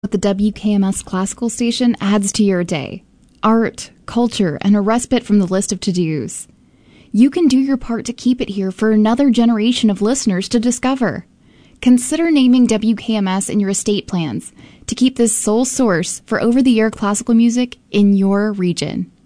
The WKMS Classical Station adds to your day. Art, culture, and a respite from the list of to-dos. You can do your part to keep it here for another generation of listeners to discover. Consider naming WKMS in your estate plans to keep this sole source for over-the-air classical music in your region.